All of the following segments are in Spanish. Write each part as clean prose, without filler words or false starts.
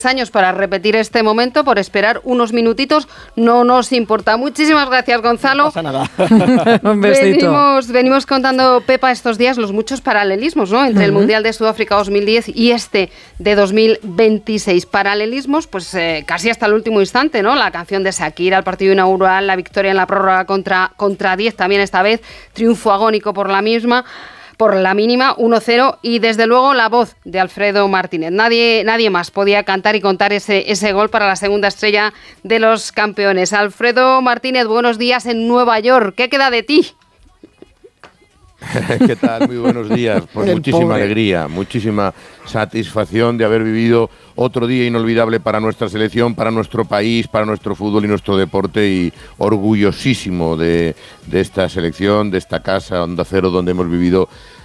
años para repetir este momento, por esperar unos minutitos, no nos importa. Muchísimas gracias, Gonzalo. No pasa nada. Un besito. Venimos contando, Pepa, estos días los muchos paralelismos, ¿no? Entre el Mundial de Sudáfrica 2010 y este de 2026. Paralelismos, pues casi hasta el último instante, ¿no? La canción de Shakira, el partido inaugural, la victoria en la prórroga contra 10, también esta vez, triunfo agónico por la mínima, 1-0, y desde luego la voz de Alfredo Martínez. Nadie más podía cantar y contar ese gol para la segunda estrella de los campeones. Alfredo Martínez, buenos días en Nueva York. ¿Qué queda de ti? ¿Qué tal? Muy buenos días. Pues muchísima alegría, muchísima satisfacción de haber vivido otro día inolvidable para nuestra selección, para nuestro país, para nuestro fútbol y nuestro deporte, y orgullosísimo de esta selección, de esta casa Onda Cero, donde hemos vivido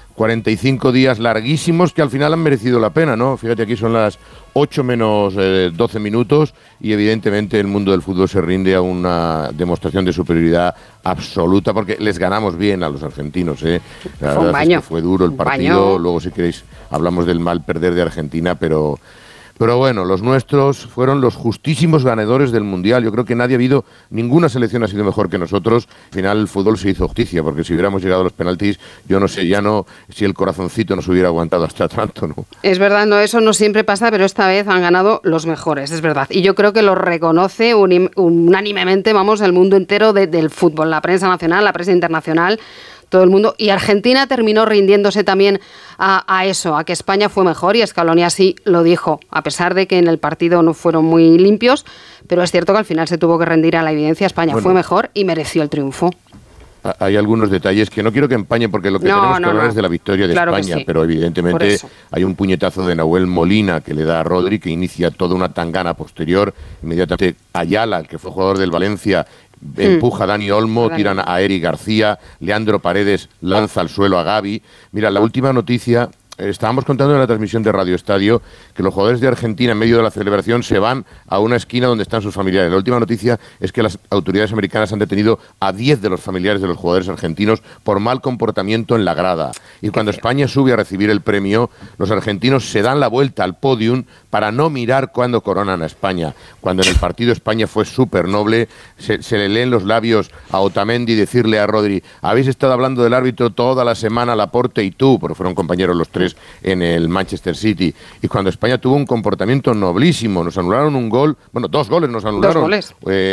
45 días larguísimos que al final han merecido la pena, ¿no? Fíjate, aquí son las 8 menos 12 minutos y evidentemente el mundo del fútbol se rinde a una demostración de superioridad absoluta, porque les ganamos bien a los argentinos, ¿eh? La verdad es que fue duro el partido. Luego, si queréis, hablamos del mal perder de Argentina, pero bueno, los nuestros fueron los justísimos ganadores del Mundial. Yo creo que ninguna selección ha sido mejor que nosotros. Al final el fútbol se hizo justicia, porque si hubiéramos llegado a los penaltis, yo no sé, si el corazoncito nos hubiera aguantado hasta tanto, ¿no? Es verdad, no, eso no siempre pasa, pero esta vez han ganado los mejores, es verdad. Y yo creo que lo reconoce unánimemente, el mundo entero del fútbol, la prensa nacional, la prensa internacional, todo el mundo. Y Argentina terminó rindiéndose también a eso, a que España fue mejor, y Scaloni así lo dijo, a pesar de que en el partido no fueron muy limpios, pero es cierto que al final se tuvo que rendir a la evidencia. España fue mejor y mereció el triunfo. Hay algunos detalles que no quiero que empañen, porque lo que tenemos que hablar es de la victoria de España, pero evidentemente hay un puñetazo de Nahuel Molina que le da a Rodri, que inicia toda una tangana posterior. Inmediatamente Ayala, que fue jugador del Valencia, empuja a Dani Olmo, tiran a Eric García, Leandro Paredes lanza al suelo a Gavi. Mira, la última noticia, estábamos contando en la transmisión de Radio Estadio que los jugadores de Argentina, en medio de la celebración, se van a una esquina donde están sus familiares. La última noticia es que las autoridades americanas han detenido a 10 de los familiares de los jugadores argentinos por mal comportamiento en la grada. Y cuando España sube a recibir el premio, los argentinos se dan la vuelta al podium para no mirar cuando coronan a España. Cuando en el partido España fue súper noble, se le leen los labios a Otamendi decirle a Rodri: habéis estado hablando del árbitro toda la semana, Laporte y tú, porque fueron compañeros los tres en el Manchester City. Y cuando España tuvo un comportamiento noblísimo, nos anularon un gol, 2 goles nos anularon. 2 goles.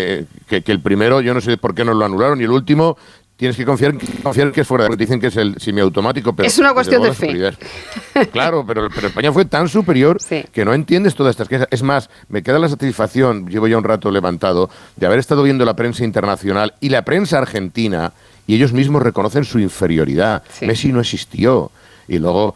Que el primero, yo no sé por qué nos lo anularon, y el último tienes que confiar que es fuera, porque dicen que es el semiautomático, pero es una cuestión de fe. Claro, pero España fue tan superior que no entiendes todas estas quejas. Es más, me queda la satisfacción, llevo ya un rato levantado, de haber estado viendo la prensa internacional y la prensa argentina, y ellos mismos reconocen su inferioridad. Messi no existió. Y luego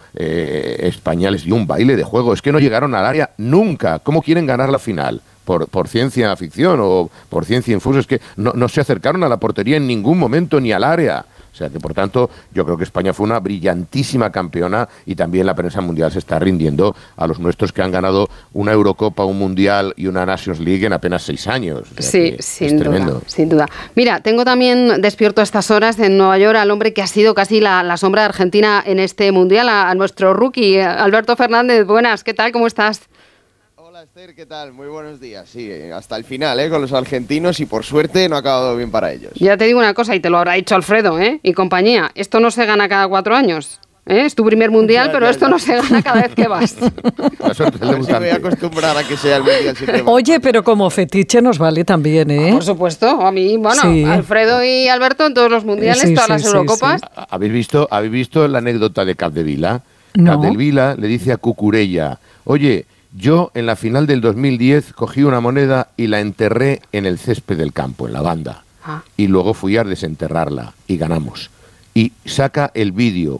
España les dio un baile de juego. Es que no llegaron al área nunca. ¿Cómo quieren ganar la final? ¿Por ciencia ficción o por ciencia infusa? Es que no se acercaron a la portería en ningún momento, ni al área. O sea que, por tanto, yo creo que España fue una brillantísima campeona, y también la prensa mundial se está rindiendo a los nuestros, que han ganado una Eurocopa, un Mundial y una Nations League en apenas 6 años. O sea, sí, sin duda. Mira, tengo también despierto a estas horas en Nueva York al hombre que ha sido casi la sombra de Argentina en este Mundial, a nuestro rookie, Alberto Fernández. Buenas, ¿qué tal? ¿Cómo estás? Hola Esther, ¿qué tal? Muy buenos días. Sí, hasta el final, con los argentinos, y por suerte no ha acabado bien para ellos. Ya te digo una cosa, y te lo habrá dicho Alfredo, y compañía, esto no se gana cada 4 años. Es tu primer mundial, pero esto no se gana cada vez que vas. Sí, me voy a acostumbrar a que sea el mundial siempre. Oye, pero como fetiche nos vale también, ¿eh? Por supuesto, a mí, Alfredo y Alberto en todos los mundiales, todas las Eurocopas. Sí. ¿Habéis visto la anécdota de Capdevila? No. Capdevila le dice a Cucurella: oye, yo en la final del 2010 cogí una moneda y la enterré en el césped del campo, en la banda. Y luego fui a desenterrarla y ganamos. Y saca el vídeo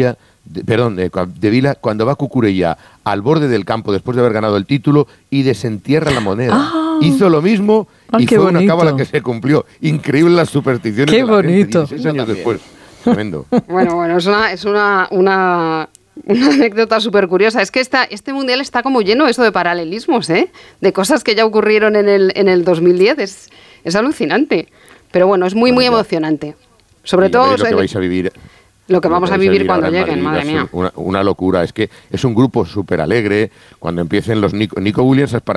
Capdevila, cuando va Cucurella al borde del campo después de haber ganado el título y desentierra la moneda. Hizo lo mismo y fue una cábala que se cumplió. Increíble las supersticiones de la bonito. gente, 16 años después. Tremendo. Bueno, es una anécdota súper curiosa. Es que este mundial está como lleno eso de paralelismos, de cosas que ya ocurrieron en el 2010. Es alucinante. Pero bueno, es muy emocionante. Sobre todo lo que vais a vivir. Lo que vamos a vivir cuando lleguen, madre mía. Una locura. Es que es un grupo súper alegre. Cuando empiecen los Nico Williams, para